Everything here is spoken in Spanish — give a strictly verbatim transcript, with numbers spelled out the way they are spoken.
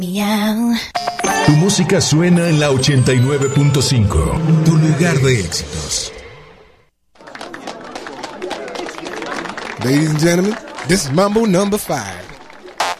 Miau. Tu música suena en la ochenta y nueve punto cinco. Tu lugar de éxitos. Ladies and gentlemen, this is Mambo number five.